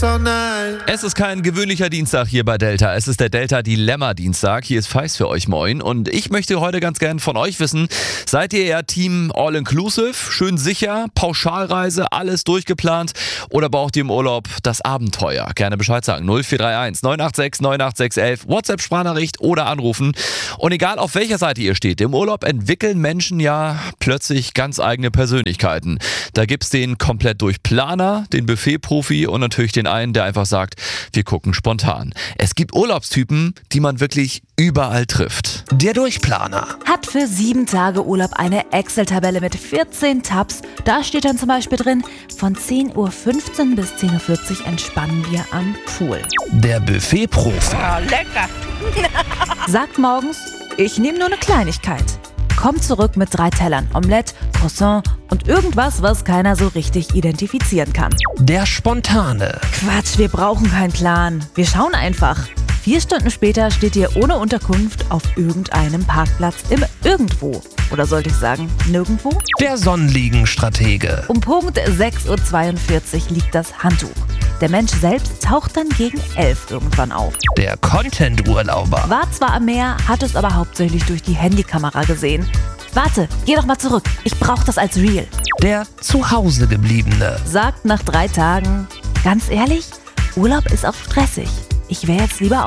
all night. Es ist kein gewöhnlicher Dienstag hier bei Delta. Es ist der Delta-Dilemma-Dienstag. Hier ist Feist für euch, moin. Und ich möchte heute ganz gern von euch wissen, seid ihr eher Team All-Inclusive, schön sicher, Pauschalreise, alles durchgeplant? Oder braucht ihr im Urlaub das Abenteuer? Gerne Bescheid sagen. 0431 986 98611, WhatsApp-Sprachnachricht oder anrufen. Und egal auf welcher Seite ihr steht, im Urlaub entwickeln Menschen ja plötzlich ganz eigene Persönlichkeiten. Da gibt's den komplett durch Planer, den Buffet-Profi und natürlich den einen, der einfach sagt, wir gucken spontan. Es gibt Urlaubstypen, die man wirklich überall trifft. Der Durchplaner hat für 7 Tage Urlaub eine Excel-Tabelle mit 14 Tabs. Da steht dann zum Beispiel drin, von 10.15 Uhr bis 10.40 Uhr entspannen wir am Pool. Der Buffet-Profi Lecker! Sagt morgens, ich nehme nur eine Kleinigkeit. Kommt zurück mit 3 Tellern Omelette, Croissant und irgendwas, was keiner so richtig identifizieren kann. Der Spontane Quatsch, wir brauchen keinen Plan. Wir schauen einfach. 4 Stunden später steht ihr ohne Unterkunft auf irgendeinem Parkplatz im Irgendwo. Oder sollte ich sagen, nirgendwo? Der Sonnenliegen-Stratege Um Punkt 6.42 Uhr liegt das Handtuch. Der Mensch selbst taucht dann gegen 11 irgendwann auf. Der Content-Urlauber War zwar am Meer, hat es aber hauptsächlich durch die Handykamera gesehen. Warte, geh doch mal zurück. Ich brauch das als Reel. Der Zuhausegebliebene Sagt nach 3 Tagen, ganz ehrlich, Urlaub ist auch stressig. Ich wäre jetzt lieber